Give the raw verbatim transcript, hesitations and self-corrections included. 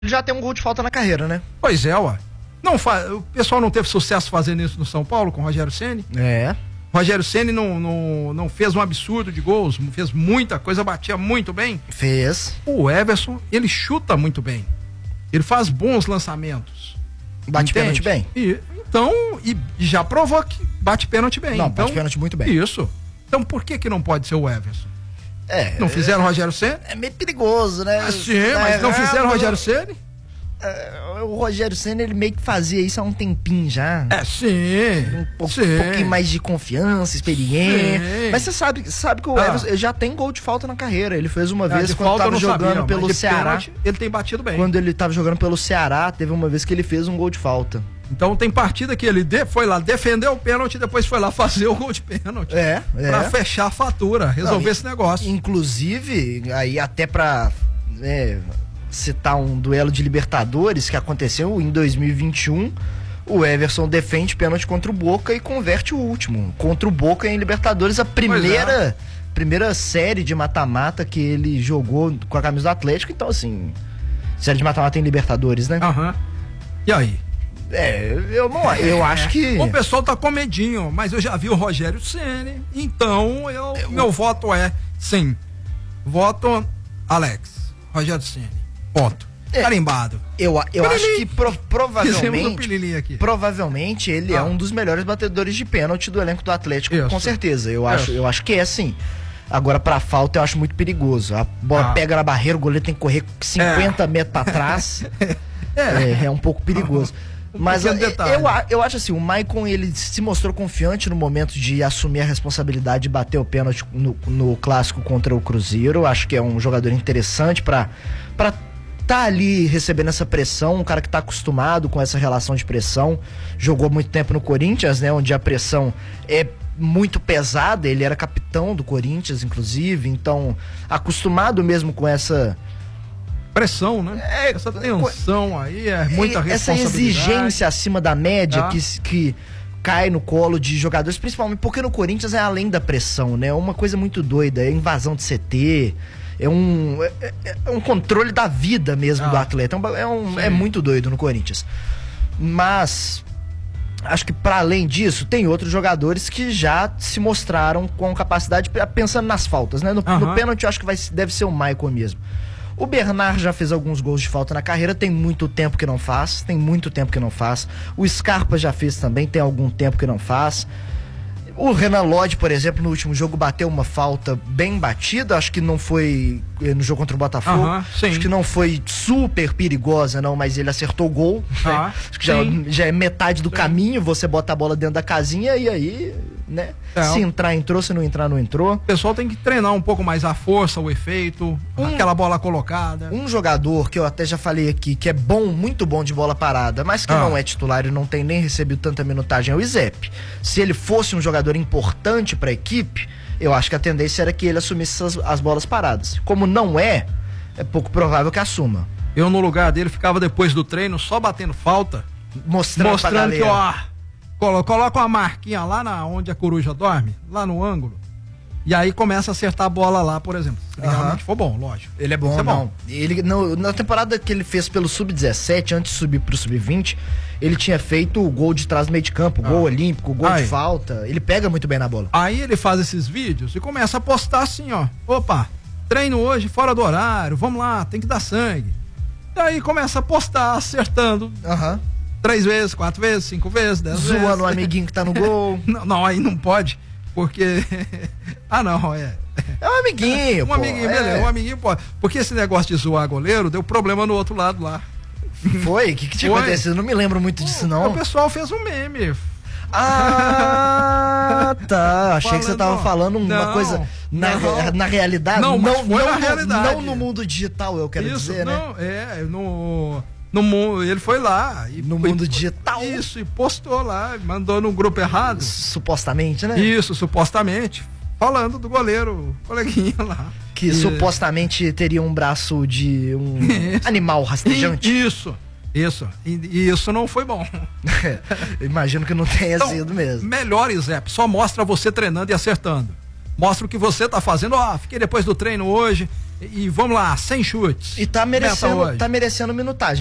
Ele já tem um gol de falta na carreira, né? Pois é, ué. Não fa... O pessoal não teve sucesso fazendo isso no São Paulo com o Rogério Ceni? É. Rogério Ceni não, não, não fez um absurdo de gols, fez muita coisa, batia muito bem. Fez. O Everson, ele chuta muito bem. Ele faz bons lançamentos. Bate Entende? pênalti bem. E, então, e, e já provou que bate pênalti bem. Não, então, bate pênalti muito bem. Isso. Então por que que não pode ser o Everson? É. Não fizeram o Rogério Ceni? É meio perigoso, né? Ah, sim, mas não fizeram o Rogério Ceni? O Rogério Ceni, ele meio que fazia isso há um tempinho já. É, sim. Um, pouco, sim. um pouquinho mais de confiança, experiência. Sim. Mas você sabe, sabe que o ah. Everson já tem gol de falta na carreira. Ele fez uma Ah, vez quando falta, tava jogando sabia, pelo Ceará. Pênalti, ele tem batido bem. Quando ele tava jogando pelo Ceará, teve uma vez que ele fez um gol de falta. Então tem partida que ele de, foi lá defender o pênalti e depois foi lá fazer o gol de pênalti. É, é. Pra fechar a fatura, resolver Não, esse negócio. Inclusive, aí até pra é, citar um duelo de Libertadores que aconteceu em dois mil e vinte e um, o Everson defende pênalti contra o Boca e converte o último. Contra o Boca em Libertadores, a primeira, é. primeira série de mata-mata que ele jogou com a camisa do Atlético. Então, assim, série de mata-mata em Libertadores, né? Aham. Uhum. E aí? É, eu não, eu é, acho que... O pessoal tá com medinho, mas eu já vi o Rogério Ceni, então eu, eu... meu voto é sim. Voto Alex, Rogério Ceni, ponto. É, carimbado. Eu, eu acho que pro, provavelmente, aqui. provavelmente ele ah. é um dos melhores batedores de pênalti do elenco do Atlético, Isso. com certeza. Eu acho, eu acho que é sim. Agora, pra falta, eu acho muito perigoso. A bola ah. pega na barreira, o goleiro tem que correr cinquenta é. metros pra trás. é. É, é um pouco perigoso. Um Mas eu, eu, eu acho assim, o Maicon, ele se mostrou confiante no momento de assumir a responsabilidade de bater o pênalti no, no clássico contra o Cruzeiro. Acho que é um jogador interessante pra, pra tá ali recebendo essa pressão, um cara que tá acostumado com essa relação de pressão. Jogou muito tempo no Corinthians, né, onde a pressão é muito pesada. Ele era capitão do Corinthians, inclusive, então acostumado mesmo com essa... pressão, né? É, essa tensão aí, é muita responsabilidade. Essa exigência acima da média ah. que, que cai no colo de jogadores, principalmente porque no Corinthians é além da pressão, né? É uma coisa muito doida, é invasão de C T, é um, é, é um controle da vida mesmo ah. do atleta, é, um, é muito doido no Corinthians. Mas acho que para além disso, tem outros jogadores que já se mostraram com capacidade, pensando nas faltas, né? No, uh-huh. no pênalti eu acho que vai, deve ser o Maicon mesmo. O Bernard já fez alguns gols de falta na carreira, tem muito tempo que não faz, tem muito tempo que não faz. O Scarpa já fez também, tem algum tempo que não faz. O Renan Lodge, por exemplo, no último jogo bateu uma falta bem batida, acho que não foi no jogo contra o Botafogo, uh-huh, acho que não foi super perigosa não, mas ele acertou o gol, uh-huh, né? Acho que já, já é metade do sim. caminho, você bota a bola dentro da casinha e aí, né, é, se entrar entrou, se não entrar não entrou. O pessoal tem que treinar um pouco mais a força, o efeito, um, aquela bola colocada. Um jogador que eu até já falei aqui, que é bom, muito bom de bola parada, mas que ah. não é titular e não tem nem recebido tanta minutagem, é o Izep. Se ele fosse um jogador importante para a equipe, eu acho que a tendência era que ele assumisse as, as bolas paradas. Como não é, é pouco provável que assuma. Eu no lugar dele ficava depois do treino só batendo falta, mostrando, mostrando que ó, coloca uma marquinha lá na onde a coruja dorme, lá no ângulo, e aí começa a acertar a bola lá, por exemplo. Se uhum. realmente for bom, lógico. Ele é bom, é bom. Ele, no, na temporada que ele fez pelo sub dezessete, antes de subir pro sub vinte, ele tinha feito o gol de trás do meio de campo, o ah. gol olímpico, o gol aí. de falta. Ele pega muito bem na bola. Aí ele faz esses vídeos e começa a postar assim, ó. Opa, treino hoje fora do horário, vamos lá, tem que dar sangue. Daí começa a postar, acertando. Aham. Uhum. Três vezes, quatro vezes, cinco vezes, dez Zoando vezes. Zoando o amiguinho que tá no gol. não, não, aí não pode, porque... ah, não, é... É um amiguinho, Um pô, amiguinho, é. beleza, um amiguinho pode. Porque esse negócio de zoar goleiro deu problema no outro lado lá. Foi? O que, que tinha Foi? acontecido? Eu não me lembro muito disso, não. O pessoal fez um meme. Ah, tá. Achei falando, que você tava falando uma não, coisa na, não, na realidade. Não, não, não, na no, realidade. não no mundo digital, eu quero isso, dizer, não, né? É, no... No mundo, ele foi lá e, no mundo e, digital. Isso, e postou lá, mandou no grupo errado. Supostamente, né? Isso, supostamente. Falando do goleiro, coleguinha lá. Que e... supostamente teria um braço de um isso. animal rastejante. Isso, isso. E, e isso não foi bom. Imagino que não tenha então, sido mesmo. Melhor, Zé, só mostra você treinando e acertando. Mostra o que você tá fazendo. Ó, oh, fiquei depois do treino hoje, E vamos lá, sem chutes. E tá merecendo, tá merecendo minutagem.